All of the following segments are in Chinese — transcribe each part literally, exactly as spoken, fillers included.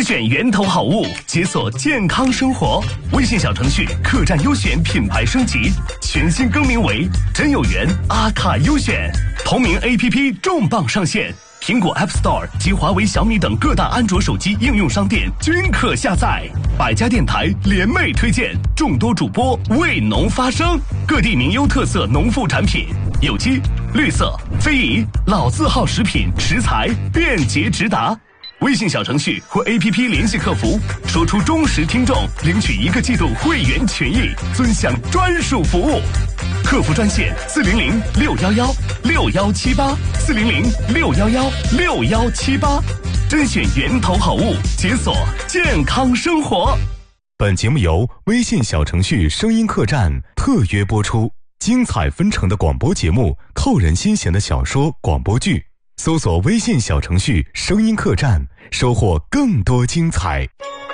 选源头好物，解锁健康生活。微信小程序客栈优选品牌升级，全新更名为真有缘阿卡优选。同名 A P P 重磅上线，苹果 App Store 及华为、小米等各大安卓手机应用商店均可下载。百家电台联袂推荐，众多主播为农发声，各地名优特色农副产品，有机、绿色、非遗、老字号食品食材便捷直达。微信小程序或 A P P 联系客服，说出忠实听众，领取一个季度会员权益，尊享专属服务。客服专线四零零六幺幺六幺七八四零零六幺幺六幺七八，甄选源头好物，解锁健康生活。 本节目由微信小程序声音客栈特约播出，精彩纷呈的广播节目，扣人心弦的小说广播剧。搜索微信小程序声音客栈，收获更多精彩。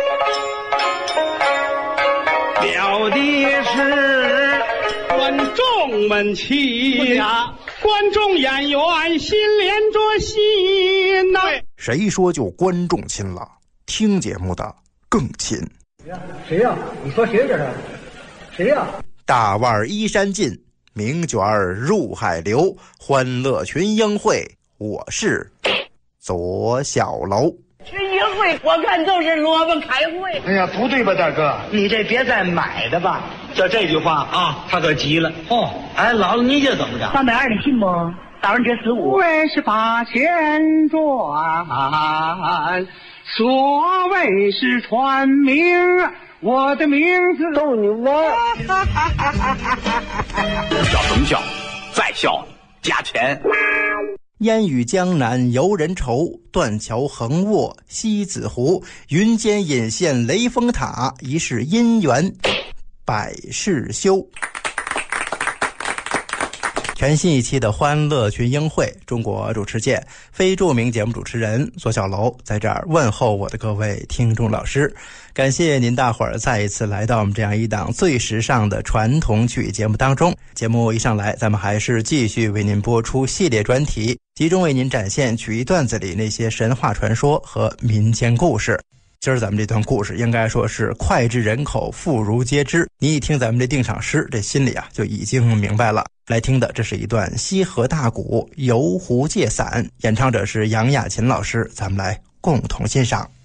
表的是观众们亲呀，观众演员心连着心呐、啊。 谁说就观众亲了？听节目的更亲。 谁呀？你说谁这是？谁呀？ 大腕依山尽，名卷入海流，欢乐群英会。我是左小楼。 群英会我看就是萝卜开会。 哎呀，不对吧，大哥？ 你这别再买的吧。 就这句话啊，他可急了。哦，哎，姥姥，你这怎么着？ 三百二，你信不？打完折十五。 为是把钱赚，所谓是传名，我的名字逗你玩。 笑什么笑？再笑加钱。 烟雨江南游人愁，断桥横卧西子湖，云间隐现雷峰塔，疑是姻缘百事休。全新一期的欢乐群英会，中国主持界非著名节目主持人左小楼在这儿问候我的各位听众老师，感谢您大伙儿再一次来到我们这样一档最时尚的传统曲节目当中。节目一上来，咱们还是继续为您播出系列专题，集中为您展现曲艺段子里那些神话传说和民间故事。今儿咱们这段故事应该说是脍炙人口，妇孺皆知。你一听咱们这定场诗，这心里啊就已经明白了。来听的这是一段西河大鼓游湖借伞，演唱者是杨雅琴老师，咱们来共同欣赏。